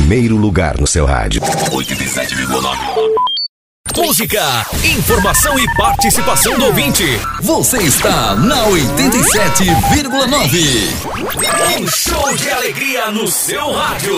primeiro lugar no seu rádio. 87,9. Música, informação e participação do ouvinte. Você está na 87,9. Um show de alegria no seu rádio.